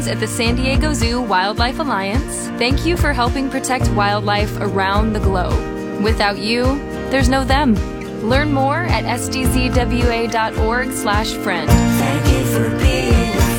At the San Diego Zoo Wildlife Alliance, thank you for helping protect wildlife around the globe. Without you, there's no them. Learn more at sdzwa.org/friend. Thank you for being a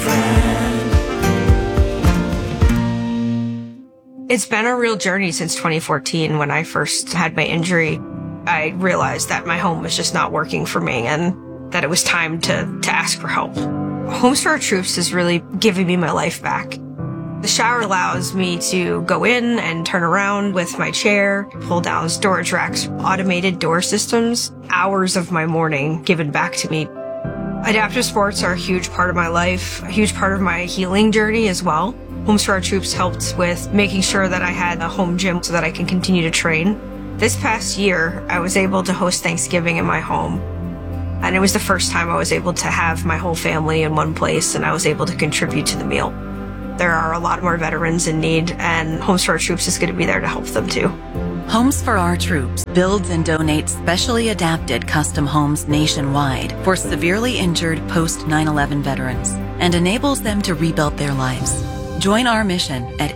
friend. It's been a real journey since 2014 when I first had my injury. I realized that my home was just not working for me and that it was time to ask for help. Homes for Our Troops is really giving me my life back. The shower allows me to go in and turn around with my chair, pull down storage racks, automated door systems, hours of my morning given back to me. Adaptive sports are a huge part of my life, a huge part of my healing journey as well. Homes for Our Troops helped with making sure that I had a home gym so that I can continue to train. This past year, I was able to host Thanksgiving in my home. And it was the first time I was able to have my whole family in one place, and I was able to contribute to the meal. There are a lot more veterans in need, and Homes for Our Troops is going to be there to help them too. Homes for Our Troops builds and donates specially adapted custom homes nationwide for severely injured post 9/11 veterans and enables them to rebuild their lives. Join our mission at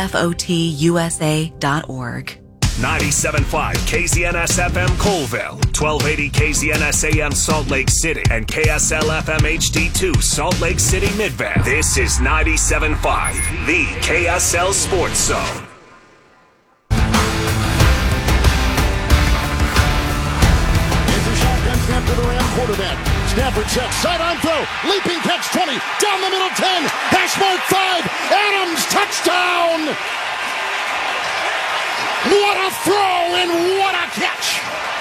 hfotusa.org. 97.5 KZNS FM Colville, 1280 KZNS AM Salt Lake City, and KSL FM HD2 Salt Lake City Midvale. This is 97.5, the KSL Sports Zone. It's a shotgun snap to the Ram quarterback. Stafford checks, sideline throw, leaping catch 20, down the middle 10, hash mark 5, Adams, touchdown! What a throw and what a catch!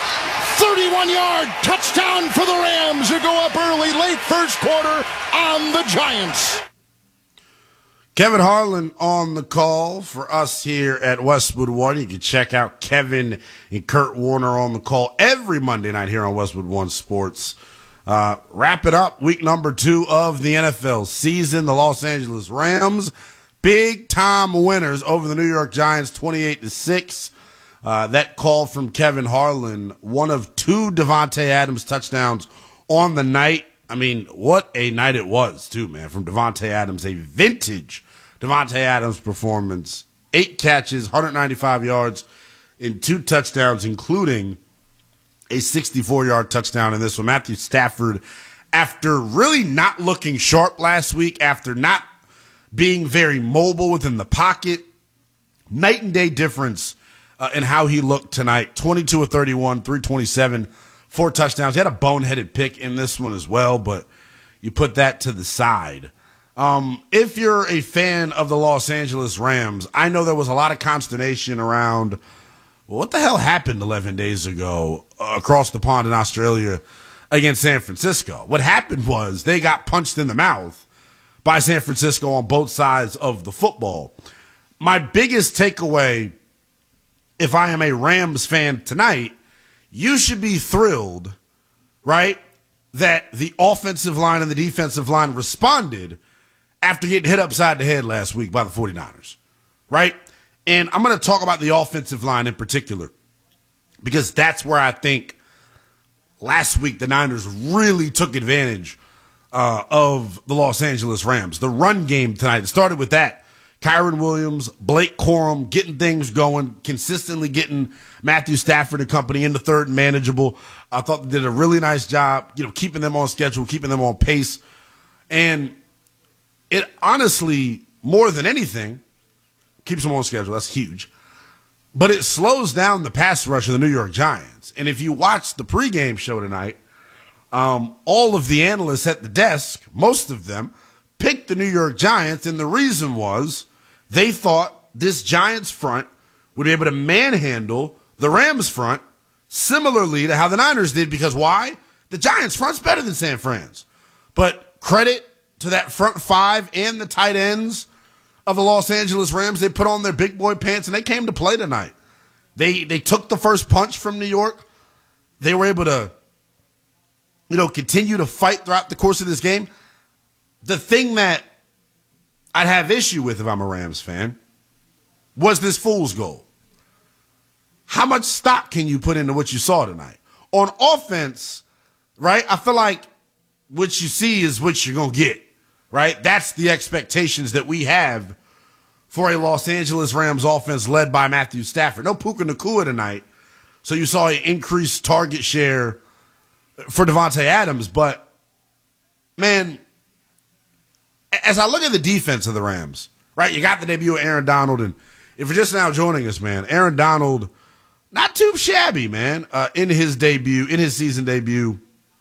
31-yard touchdown for the Rams who go up early, late first quarter on the Giants. Kevin Harlan on the call for us here at Westwood One. You can check out Kevin and Kurt Warner on the call every Monday night here on Westwood One Sports. Wrap it up, week number 2 of the NFL season. The Los Angeles Rams, big-time winners over the New York Giants, 28-6. That call from Kevin Harlan, one of 2 Davante Adams touchdowns on the night. I mean, what a night it was, too, man, from Davante Adams. A vintage Davante Adams performance. 8 catches, 195 yards, and 2 touchdowns, including a 64-yard touchdown in this one. Matthew Stafford, after really not looking sharp last week, after not being very mobile within the pocket, night and day difference in how he looked tonight. 22 of 31, 327, 4 touchdowns. He had a boneheaded pick in this one as well, but you put that to the side. If you're a fan of the Los Angeles Rams, I know there was a lot of consternation around, well, what the hell happened 11 days ago across the pond in Australia against San Francisco? What happened was they got punched in the mouth by San Francisco on both sides of the football. My biggest takeaway, if I am a Rams fan tonight, you should be thrilled, right, that the offensive line and the defensive line responded after getting hit upside the head last week by the 49ers, right? And I'm going to talk about the offensive line in particular because that's where I think last week the Niners really took advantage of the Los Angeles Rams. The run game tonight, it started with that. Kyron Williams, Blake Corum getting things going, consistently getting Matthew Stafford and company in the third and manageable. I thought they did a really nice job, keeping them on schedule, keeping them on pace. And it honestly, more than anything, keeps them on schedule. That's huge. But it slows down the pass rush of the New York Giants. And if you watch the pregame show tonight, all of the analysts at the desk, most of them, picked the New York Giants, and the reason was they thought this Giants front would be able to manhandle the Rams front similarly to how the Niners did, because why? The Giants front's better than San Fran's. But credit to that front 5 and the tight ends of the Los Angeles Rams. They put on their big boy pants, and they came to play tonight. They took the first punch from New York. They were able to continue to fight throughout the course of this game. The thing that I'd have issue with if I'm a Rams fan was this fool's goal. How much stock can you put into what you saw tonight? On offense, right, I feel like what you see is what you're going to get, right? That's the expectations that we have for a Los Angeles Rams offense led by Matthew Stafford. No Puka Nacua tonight, so you saw an increased target share for Devontae Adams. But, man, as I look at the defense of the Rams, right, you got the debut of Aaron Donald, and if you're just now joining us, man, Aaron Donald, not too shabby, man, in his season debut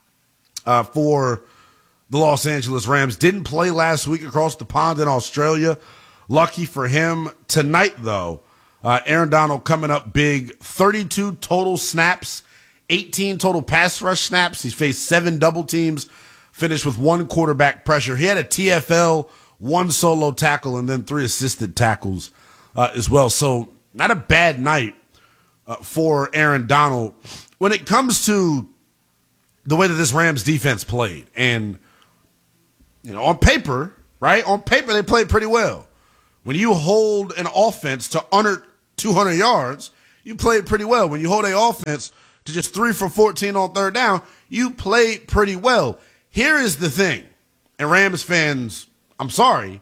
for the Los Angeles Rams. Didn't play last week across the pond in Australia. Lucky for him. Tonight, though, Aaron Donald coming up big. 32 total snaps, 18 total pass rush snaps. He's faced 7 double teams, finished with 1 quarterback pressure. He had a TFL, 1 solo tackle, and then 3 assisted tackles as well. So not a bad night for Aaron Donald. When it comes to the way that this Rams defense played, and, you know, on paper, right? On paper, they played pretty well. When you hold an offense to under 200 yards, you played pretty well. When you hold an offense to just 3 for 14 on third down, you played pretty well. Here is the thing, and Rams fans, I'm sorry,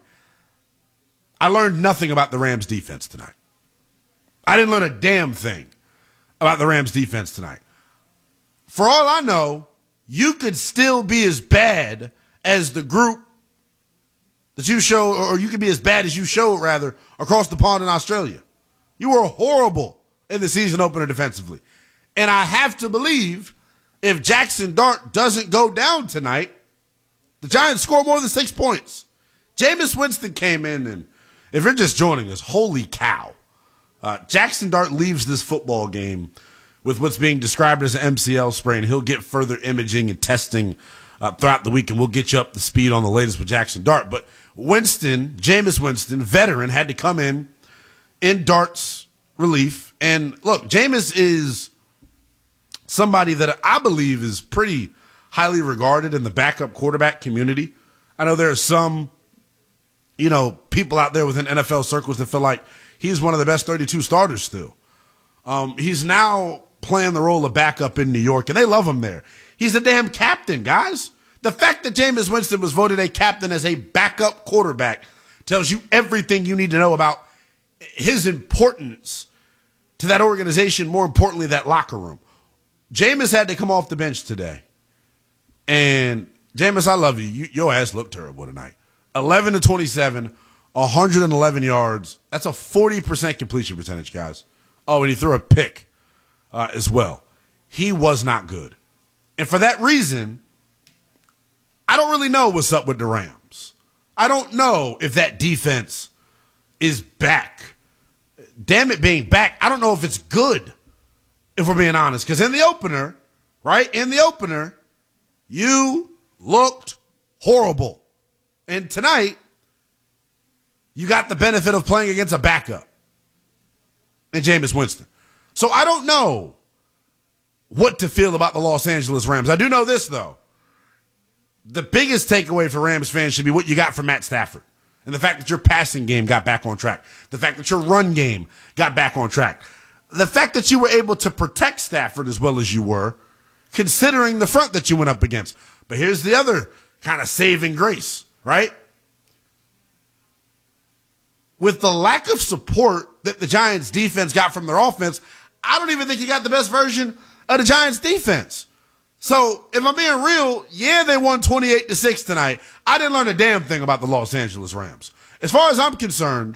I learned nothing about the Rams defense tonight. I didn't learn a damn thing about the Rams defense tonight. For all I know, you could still be as bad as the group that you show, or you could be as bad as you showed, rather, across the pond in Australia. You were horrible in the season opener defensively. And I have to believe if Jackson Dart doesn't go down tonight, the Giants score more than 6 points. Jameis Winston came in, and if you're just joining us, holy cow. Jackson Dart leaves this football game with what's being described as an MCL sprain. He'll get further imaging and testing throughout the week, and we'll get you up to speed on the latest with Jackson Dart. But Jameis Winston, veteran, had to come in Dart's relief. And look, Jameis is somebody that I believe is pretty highly regarded in the backup quarterback community. I know there are some, people out there within NFL circles that feel like he's one of the best 32 starters still. He's now playing the role of backup in New York, and they love him there. He's a damn captain, guys. The fact that Jameis Winston was voted a captain as a backup quarterback tells you everything you need to know about his importance to that organization, more importantly, that locker room. Jameis had to come off the bench today. And, Jameis, I love you. Your ass looked terrible tonight. 11 to 27, 111 yards. That's a 40% completion percentage, guys. Oh, and he threw a pick as well. He was not good. And for that reason, I don't really know what's up with the Rams. I don't know if that defense is back. Damn it being back, I don't know if it's good, if we're being honest. Because in the opener, you looked horrible. And tonight, you got the benefit of playing against a backup in Jameis Winston. So I don't know what to feel about the Los Angeles Rams. I do know this, though. The biggest takeaway for Rams fans should be what you got from Matt Stafford. And the fact that your passing game got back on track. The fact that your run game got back on track. The fact that you were able to protect Stafford as well as you were, considering the front that you went up against. But here's the other kind of saving grace, right? With the lack of support that the Giants defense got from their offense, I don't even think you got the best version of the Giants defense. So if I'm being real, yeah, they won 28-6 tonight. I didn't learn a damn thing about the Los Angeles Rams. As far as I'm concerned,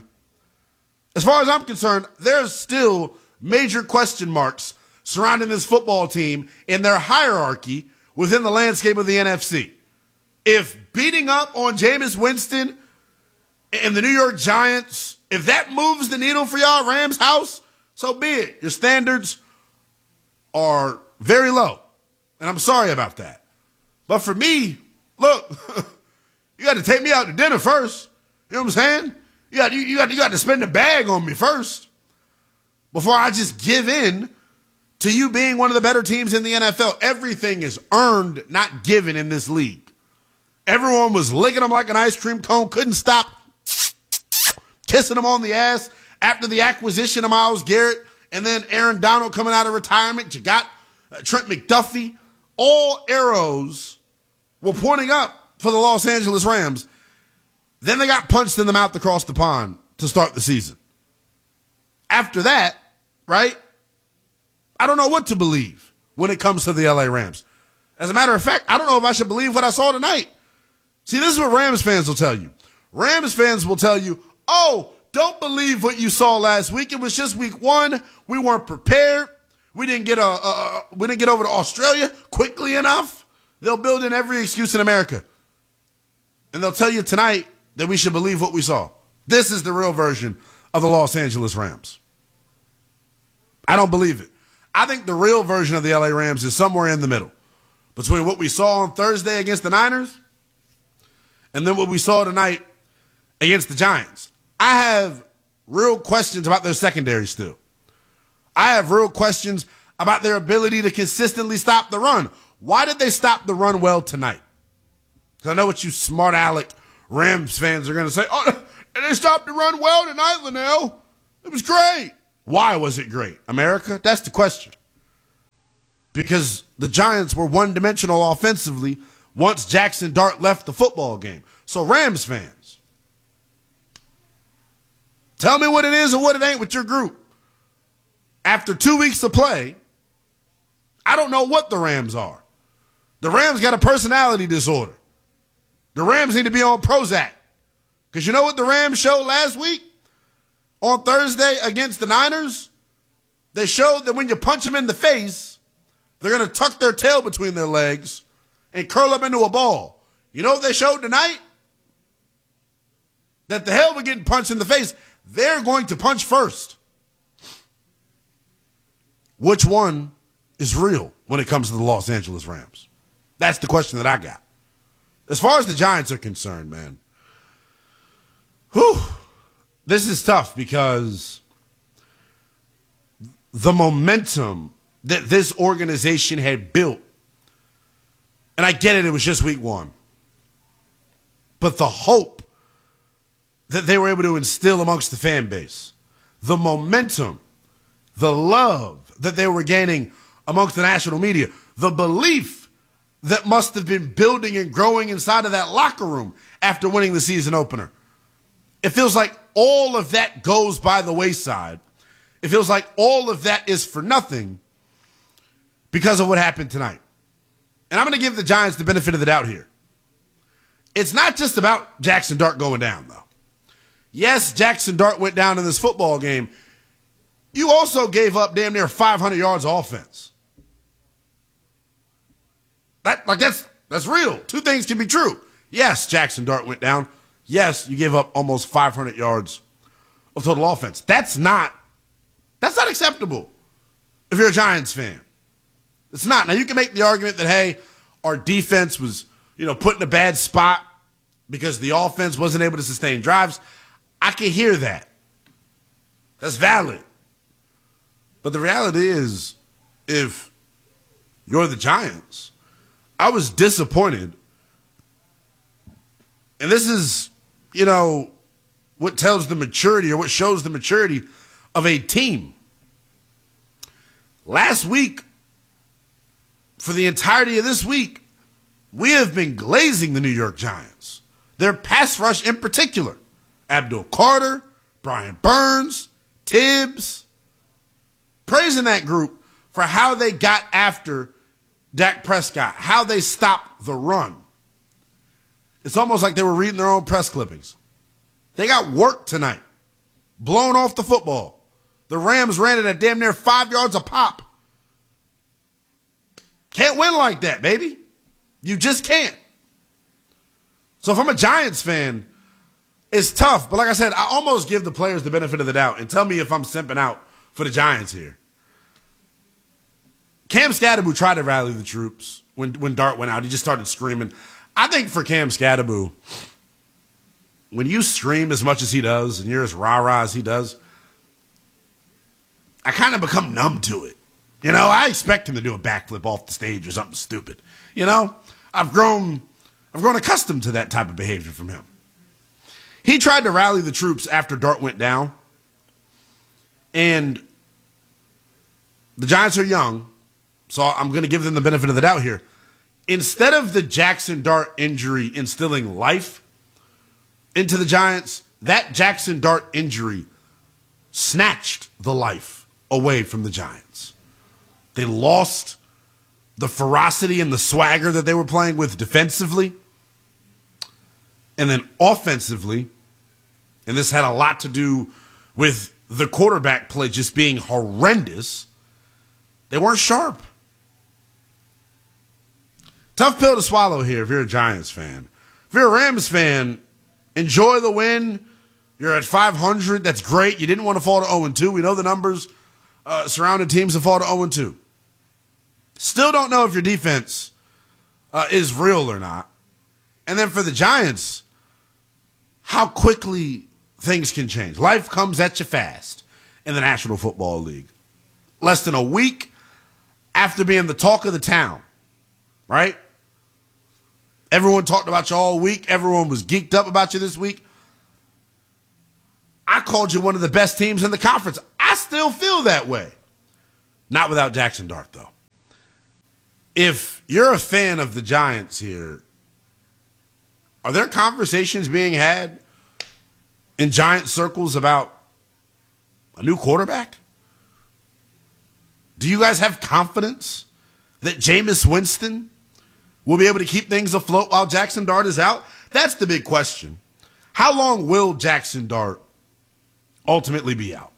there's still major question marks surrounding this football team in their hierarchy within the landscape of the NFC. If beating up on Jameis Winston and the New York Giants, if that moves the needle for y'all, Rams house, so be it. Your standards are very low, and I'm sorry about that. But for me, look, you got to take me out to dinner first. You know what I'm saying? You got to spend the bag on me first before I just give in to you being one of the better teams in the NFL. Everything is earned, not given in this league. Everyone was licking them like an ice cream cone, couldn't stop kissing them on the ass after the acquisition of Myles Garrett, and then Aaron Donald coming out of retirement. You got Trent McDuffie. All arrows were pointing up for the Los Angeles Rams. Then they got punched in the mouth across the pond to start the season. After that, right, I don't know what to believe when it comes to the LA Rams. As a matter of fact, I don't know if I should believe what I saw tonight. See, this is what Rams fans will tell you. Rams fans will tell you, oh, don't believe what you saw last week. It was just week one. We weren't prepared. We didn't get over to Australia quickly enough. They'll build in every excuse in America. And they'll tell you tonight that we should believe what we saw. This is the real version of the Los Angeles Rams. I don't believe it. I think the real version of the LA Rams is somewhere in the middle between what we saw on Thursday against the Niners and then what we saw tonight against the Giants. I have real questions about their secondary still. I have real questions about their ability to consistently stop the run. Why did they stop the run well tonight? Because I know what you smart aleck Rams fans are going to say. Oh, and they stopped the run well tonight, Linnell. It was great. Why was it great? America? That's the question. Because the Giants were one-dimensional offensively once Jackson Dart left the football game. So Rams fans, tell me what it is and what it ain't with your group. After 2 weeks of play, I don't know what the Rams are. The Rams got a personality disorder. The Rams need to be on Prozac. Because you know what the Rams showed last week? On Thursday against the Niners? They showed that when you punch them in the face, they're going to tuck their tail between their legs and curl up into a ball. You know what they showed tonight? That the hell with getting punched in the face, they're going to punch first. Which one is real when it comes to the Los Angeles Rams? That's the question that I got. As far as the Giants are concerned, man, this is tough because the momentum that this organization had built, and I get it was just week one, but the hope that they were able to instill amongst the fan base, the momentum, the love that they were gaining amongst the national media, the belief that must have been building and growing inside of that locker room after winning the season opener. It feels like all of that goes by the wayside. It feels like all of that is for nothing because of what happened tonight. And I'm going to give the Giants the benefit of the doubt here. It's not just about Jackson Dart going down, though. Yes, Jackson Dart went down in this football game. You also gave up damn near 500 yards of offense. That's real. Two things can be true. Yes, Jackson Dart went down. Yes, you gave up almost 500 yards of total offense. That's not acceptable if you're a Giants fan. It's not. Now, you can make the argument that, hey, our defense was, put in a bad spot because the offense wasn't able to sustain drives. I can hear that. That's valid. But the reality is, if you're the Giants, I was disappointed. And this is, what tells the maturity or what shows the maturity of a team. Last week, for the entirety of this week, we have been glazing the New York Giants. Their pass rush in particular. Abdul Carter, Brian Burns, Tibbs. Praising that group for how they got after Dak Prescott, how they stopped the run. It's almost like they were reading their own press clippings. They got worked tonight, blown off the football. The Rams ran it at damn near 5 yards a pop. Can't win like that, baby. You just can't. So if I'm a Giants fan, it's tough. But like I said, I almost give the players the benefit of the doubt and tell me if I'm simping out for the Giants here. Cam Scadaboo tried to rally the troops when Dart went out. He just started screaming. I think for Cam Scadaboo, when you scream as much as he does and you're as rah-rah as he does, I kind of become numb to it. I expect him to do a backflip off the stage or something stupid. I've grown accustomed to that type of behavior from him. He tried to rally the troops after Dart went down. And the Giants are young, so I'm going to give them the benefit of the doubt here. Instead of the Jackson Dart injury instilling life, into the Giants, that Jackson Dart injury snatched the life away from the Giants. They lost the ferocity and the swagger that they were playing with defensively. And then offensively, and this had a lot to do with the quarterback play just being horrendous, they weren't sharp. Tough pill to swallow here if you're a Giants fan. If you're a Rams fan, enjoy the win. You're at 500. That's great. You didn't want to fall to 0-2. We know the numbers surrounding teams that fall to 0-2. Still don't know if your defense is real or not. And then for the Giants, how quickly things can change. Life comes at you fast in the National Football League. Less than a week after being the talk of the town, right? Everyone talked about you all week. Everyone was geeked up about you this week. I called you one of the best teams in the conference. I still feel that way. Not without Jackson Dart, though. If you're a fan of the Giants here, are there conversations being had in Giant circles about a new quarterback? Do you guys have confidence that Jameis Winston will be able to keep things afloat while Jackson Dart is out? That's the big question. How long will Jackson Dart ultimately be out?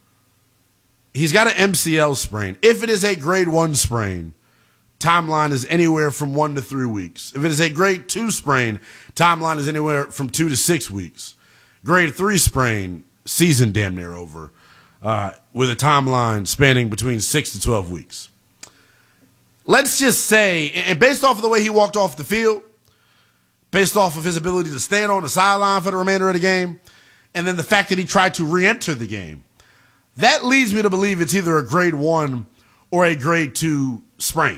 He's got an MCL sprain. If it is a grade 1 sprain, timeline is anywhere from 1 to 3 weeks. If it is a grade 2 sprain, timeline is anywhere from 2 to 6 weeks. Grade 3 sprain, season damn near over, with a timeline spanning between 6 to 12 weeks. Let's just say, and based off of the way he walked off the field, based off of his ability to stand on the sideline for the remainder of the game, and then the fact that he tried to re-enter the game, that leads me to believe it's either a grade 1 or a grade 2 sprain.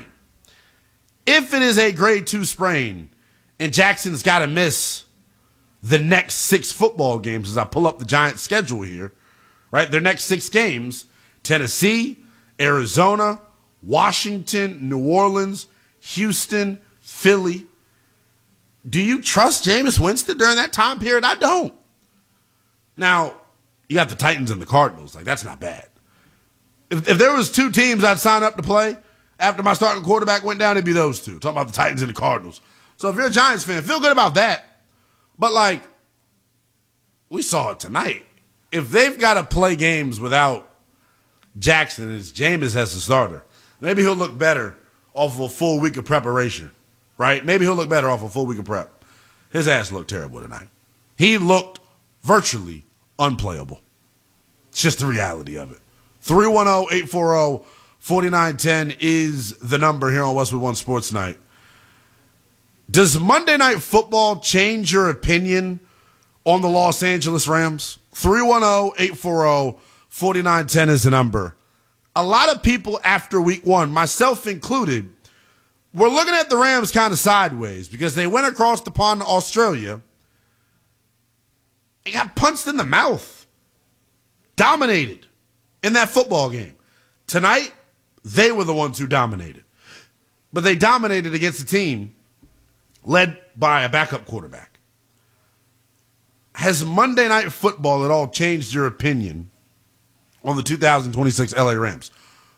If it is a grade 2 sprain and Jackson's got to miss the next 6 football games, as I pull up the Giants' schedule here, right? Their next 6 games, Tennessee, Arizona, Washington, New Orleans, Houston, Philly. Do you trust Jameis Winston during that time period? I don't. Now, you got the Titans and the Cardinals. Like, that's not bad. If there was 2 teams I'd sign up to play after my starting quarterback went down, it'd be those 2. Talking about the Titans and the Cardinals. So if you're a Giants fan, feel good about that. But, like, we saw it tonight. If they've got to play games without Jackson as Jameis as the starter, maybe he'll look better off of a full week of preparation, right? Maybe he'll look better off a full week of prep. His ass looked terrible tonight. He looked virtually unplayable. It's just the reality of it. 310-840-4910 is the number here on Westwood One Sports Night. Does Monday Night Football change your opinion on the Los Angeles Rams? 310-840-4910 is the number. A lot of people after week 1, myself included, were looking at the Rams kind of sideways because they went across the pond to Australia and got punched in the mouth. Dominated in that football game. Tonight, they were the ones who dominated. But they dominated against a team led by a backup quarterback. Has Monday Night Football at all changed your opinion on the 2026 LA Rams?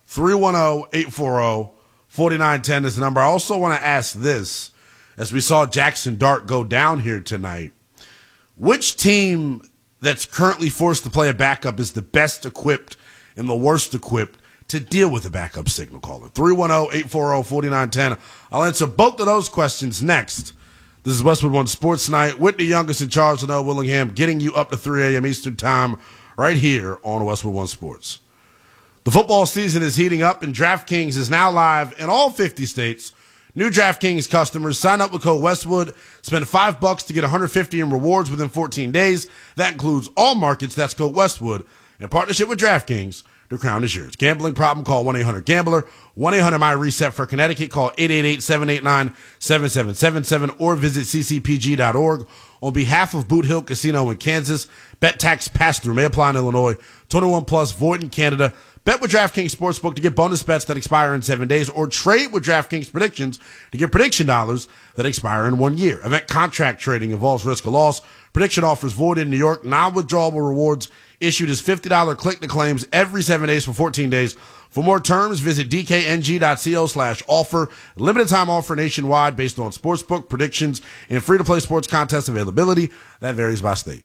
310-840-4910 is the number. I also want to ask this, as we saw Jackson Dart go down here tonight. Which team that's currently forced to play a backup is the best equipped and the worst equipped to deal with a backup signal caller? 310-840-4910. I'll answer both of those questions next. This is Westwood One Sports Night. Whitney Youngest and Charles L. Willingham getting you up to 3 a.m. Eastern Time right here on Westwood One Sports. The football season is heating up, and DraftKings is now live in all 50 states. New DraftKings customers sign up with code Westwood, spend $5 to get $150 in rewards within 14 days. That includes all markets. That's code Westwood. In partnership with DraftKings, the crown is yours. Gambling problem? Call 1-800-GAMBLER. 1-800-MY-RESET for Connecticut. Call 888-789-7777 or visit ccpg.org. On behalf of Boot Hill Casino in Kansas, bet tax pass-through may apply in Illinois. 21 plus, void in Canada. Bet with DraftKings Sportsbook to get bonus bets that expire in 7 days, or trade with DraftKings Predictions to get prediction dollars that expire in 1 year. Event contract trading involves risk of loss. Prediction offers void in New York. Non-withdrawable rewards issued as $50 click-to-claims every 7 days for 14 days. For more terms, visit dkng.co/offer. Limited time offer nationwide based on sportsbook predictions and free-to-play sports contest availability. That varies by state.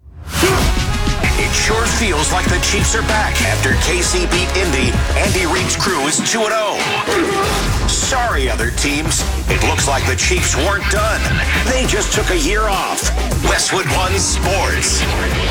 It sure feels like the Chiefs are back after KC beat Indy. Andy Reid's crew is 2-0. Sorry, other teams. It looks like the Chiefs weren't done. They just took a year off. Westwood One Sports.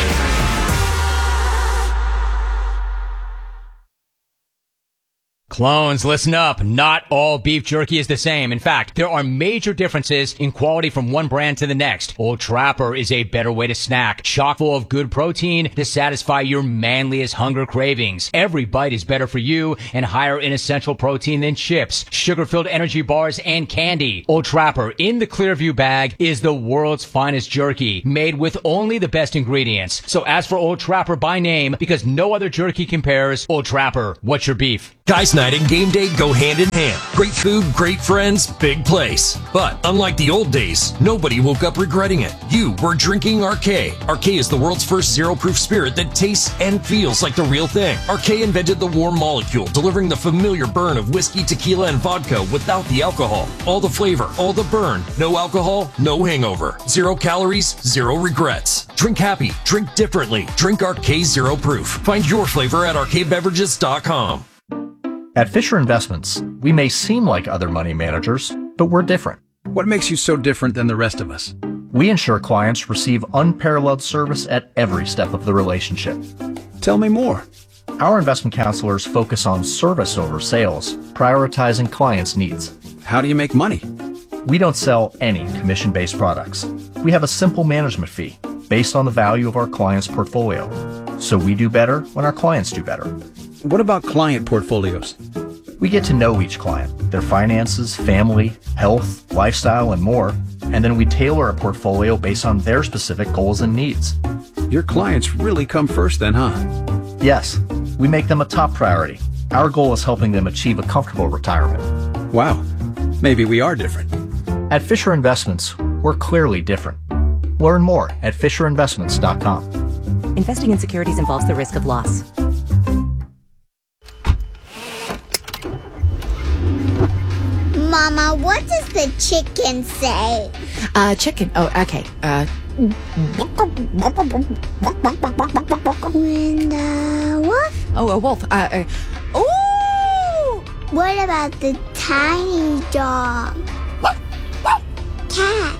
Clones, listen up. Not all beef jerky is the same. In fact, there are major differences in quality from one brand to the next. Old Trapper is a better way to snack, chock full of good protein to satisfy your manliest hunger cravings. Every bite is better for you and higher in essential protein than chips, sugar-filled energy bars, and candy. Old Trapper in the Clearview bag is the world's finest jerky, made with only the best ingredients. So ask for Old Trapper by name because no other jerky compares. Old Trapper, what's your beef? Guys night and game day go hand in hand. Great food, great friends, big place. But unlike the old days, nobody woke up regretting it. You were drinking Arcade. Arcade is the world's first zero-proof spirit that tastes and feels like the real thing. Arcade invented the warm molecule, delivering the familiar burn of whiskey, tequila, and vodka without the alcohol. All the flavor, all the burn. No alcohol, no hangover. 0 calories, 0 regrets. Drink happy, drink differently. Drink Arcade Zero Proof. Find your flavor at arcadebeverages.com. At Fisher Investments, we may seem like other money managers, but we're different. What makes you so different than the rest of us? We ensure clients receive unparalleled service at every step of the relationship. Tell me more. Our investment counselors focus on service over sales, prioritizing clients' needs. How do you make money? We don't sell any commission-based products. We have a simple management fee based on the value of our client's portfolio. So we do better when our clients do better. What about client portfolios? We get to know each client, their finances, family, health, lifestyle, and more, and then we tailor a portfolio based on their specific goals and needs. Your clients really come first then, huh? Yes, we make them a top priority. Our goal is helping them achieve a comfortable retirement. Wow, maybe we are different. At Fisher Investments, we're clearly different. Learn more at FisherInvestments.com. Investing in securities involves the risk of loss. Mama, what does the chicken say? Chicken. Oh, okay. And what? Oh, a wolf. Ooh! What about the tiny dog? Cat.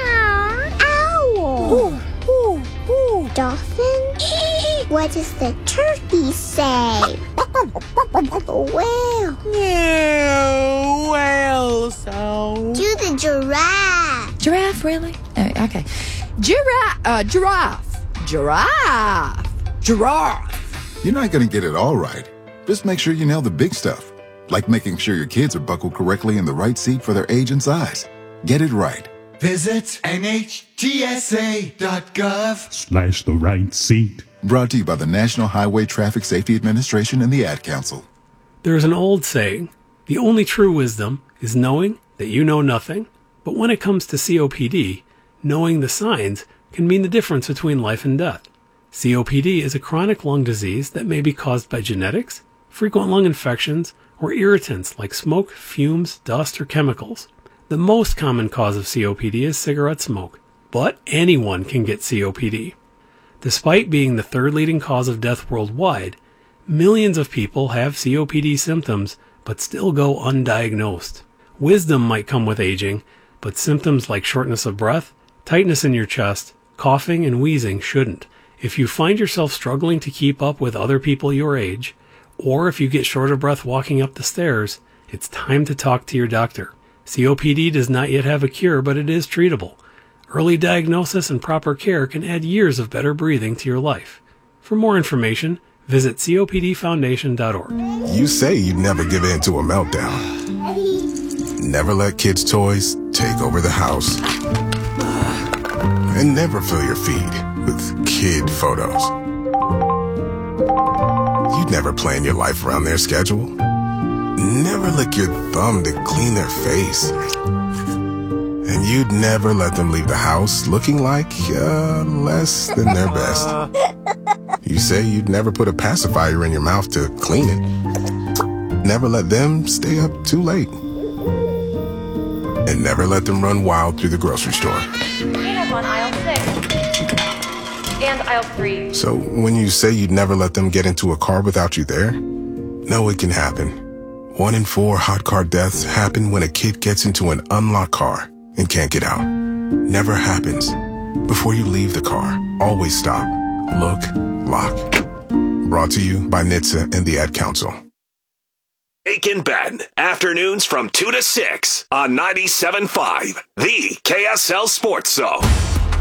Owl. Ooh, ooh, ooh. Dolphin? What does the turkey say? Whale. Yeah, whale sound. Do the giraffe. Giraffe, really? Okay. Giraffe. Giraffe. You're not going to get it all right. Just make sure you nail the big stuff, like making sure your kids are buckled correctly in the right seat for their age and size. Get it right. Visit NHTSA.gov/the right seat. Brought to you by the National Highway Traffic Safety Administration and the Ad Council. There is an old saying, the only true wisdom is knowing that you know nothing. But when it comes to COPD, knowing the signs can mean the difference between life and death. COPD is a chronic lung disease that may be caused by genetics, frequent lung infections, or irritants like smoke, fumes, dust, or chemicals. The most common cause of COPD is cigarette smoke, but anyone can get COPD. Despite being the third leading cause of death worldwide, millions of people have COPD symptoms but still go undiagnosed. Wisdom might come with aging, but symptoms like shortness of breath, tightness in your chest, coughing, and wheezing shouldn't. If you find yourself struggling to keep up with other people your age, or if you get short of breath walking up the stairs, it's time to talk to your doctor. COPD does not yet have a cure, but it is treatable. Early diagnosis and proper care can add years of better breathing to your life. For more information, visit COPDfoundation.org. You say you'd never give in to a meltdown. Never let kids' toys take over the house. And never fill your feed with kid photos. You'd never plan your life around their schedule. Never lick your thumb to clean their face. And you'd never let them leave the house looking like less than their best. You say you'd never put a pacifier in your mouth to clean it. Never let them stay up too late. And never let them run wild through the grocery store. We have on aisle 6 and aisle 3. So when you say you'd never let them get into a car without you there, no, it can happen. 1 in 4 hot car deaths happen when a kid gets into an unlocked car and can't get out. Never happens. Before you leave the car, always stop, look, lock. Brought to you by NHTSA and the Ad Council. Jake and Ben, afternoons from 2 to 6 on 97.5, the KSL Sports Zone.